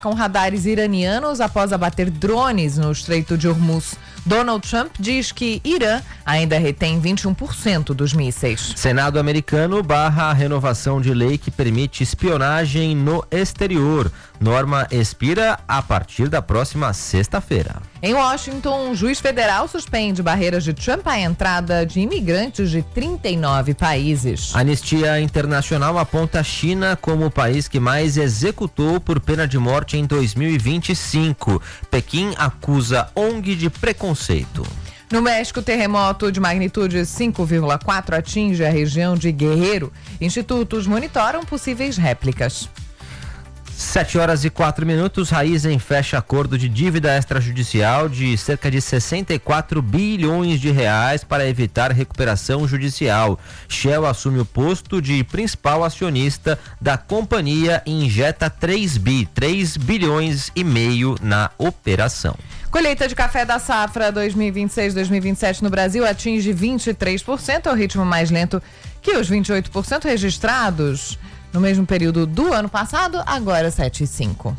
Com radares iranianos após abater drones no Estreito de Hormuz. Donald Trump diz que Irã ainda retém 21% dos mísseis. Senado americano barra a renovação de lei que permite espionagem no exterior. Norma expira a partir da próxima sexta-feira. Em Washington, um juiz federal suspende barreiras de Trump à entrada de imigrantes de 39 países. A Anistia Internacional aponta a China como o país que mais executou por pena de morte em 2025. Pequim acusa ONG de preconceito. No México, terremoto de magnitude 5,4 atinge a região de Guerrero. Institutos monitoram possíveis réplicas. 7h04. Raízen fecha acordo de dívida extrajudicial de cerca de 64 bilhões de reais para evitar recuperação judicial. Shell assume o posto de principal acionista da companhia e injeta 3 bilhões e meio na operação. Colheita de café da safra 2026-2027 no Brasil atinge 23%, é o ritmo mais lento que os 28% registrados no mesmo período do ano passado, agora 7,5.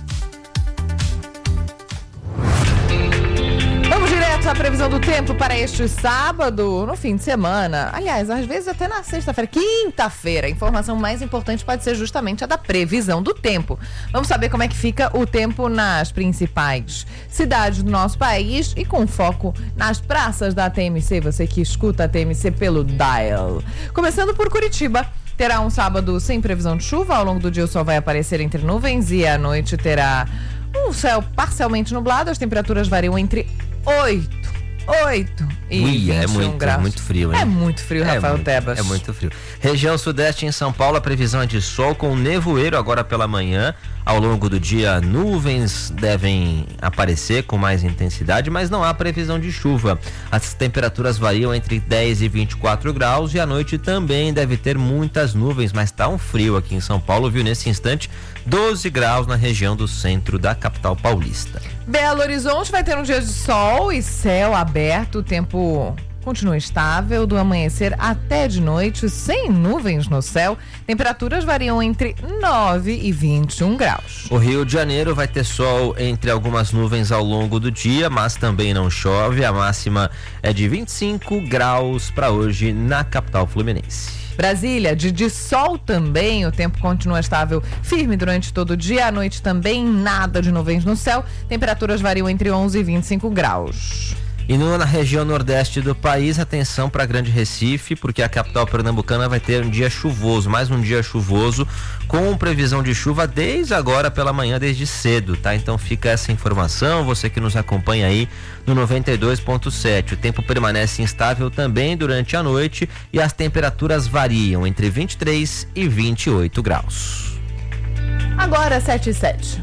Vamos direto à previsão do tempo para este sábado, no fim de semana. Aliás, às vezes até na sexta-feira, quinta-feira. A informação mais importante pode ser justamente a da previsão do tempo. Vamos saber como é que fica o tempo nas principais cidades do nosso país e com foco nas praças da TMC. Você que escuta a TMC pelo dial. Começando por Curitiba. Terá um sábado sem previsão de chuva. Ao longo do dia o sol vai aparecer entre nuvens e à noite terá um céu parcialmente nublado. As temperaturas variam entre 8 e 21 graus. É muito frio, hein? É muito frio, Rafael Tebas. É muito frio. Região sudeste em São Paulo, a previsão é de sol com nevoeiro agora pela manhã. Ao longo do dia, nuvens devem aparecer com mais intensidade, mas não há previsão de chuva. As temperaturas variam entre 10 e 24 graus e à noite também deve ter muitas nuvens, mas tá um frio aqui em São Paulo, viu? Nesse instante, 12 graus na região do centro da capital paulista. Belo Horizonte vai ter um dia de sol e céu aberto, o tempo continua estável do amanhecer até de noite, sem nuvens no céu. Temperaturas variam entre 9 e 21 graus. O Rio de Janeiro vai ter sol entre algumas nuvens ao longo do dia, mas também não chove. A máxima é de 25 graus para hoje na capital fluminense. Brasília, de sol também, o tempo continua estável, firme durante todo o dia, à noite também nada de nuvens no céu, temperaturas variam entre 11 e 25 graus. E na região nordeste do país, atenção para Grande Recife, porque a capital pernambucana vai ter um dia chuvoso, mais um dia chuvoso, com previsão de chuva desde agora pela manhã, desde cedo, tá? Então fica essa informação, você que nos acompanha aí no 92.7. O tempo permanece instável também durante a noite e as temperaturas variam entre 23 e 28 graus. Agora 7h07.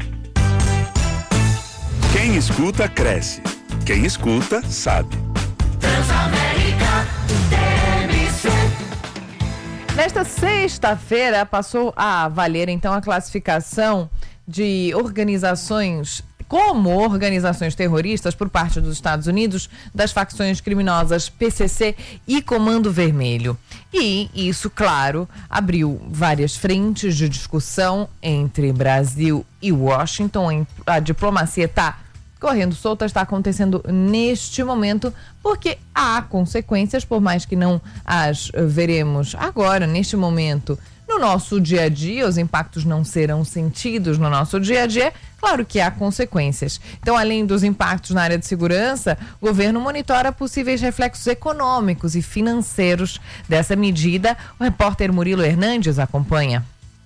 Quem escuta, cresce. Quem escuta, sabe. Transamérica, TMC. Nesta sexta-feira passou a valer então a classificação de organizações como organizações terroristas por parte dos Estados Unidos das facções criminosas PCC e Comando Vermelho. E isso, claro, abriu várias frentes de discussão entre Brasil e Washington. A diplomacia está correndo solta, está acontecendo neste momento, porque há consequências, por mais que não as veremos agora, neste momento, no nosso dia a dia, os impactos não serão sentidos no nosso dia a dia, claro que há consequências. Então, além dos impactos na área de segurança, o governo monitora possíveis reflexos econômicos e financeiros dessa medida. O repórter Murilo Hernandes acompanha.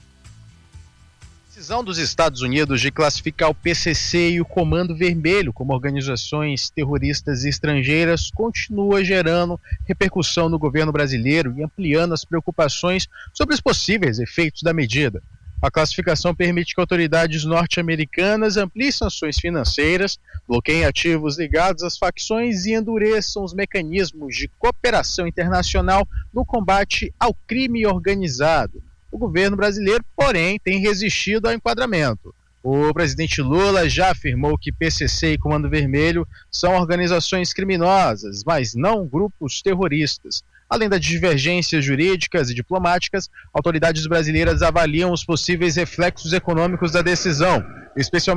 A decisão dos Estados Unidos de classificar o PCC e o Comando Vermelho como organizações terroristas estrangeiras continua gerando repercussão no governo brasileiro e ampliando as preocupações sobre os possíveis efeitos da medida. A classificação permite que autoridades norte-americanas ampliem sanções financeiras, bloqueiem ativos ligados às facções e endureçam os mecanismos de cooperação internacional no combate ao crime organizado. O governo brasileiro, porém, tem resistido ao enquadramento. O presidente Lula já afirmou que PCC e Comando Vermelho são organizações criminosas, mas não grupos terroristas. Além das divergências jurídicas e diplomáticas, autoridades brasileiras avaliam os possíveis reflexos econômicos da decisão especialmente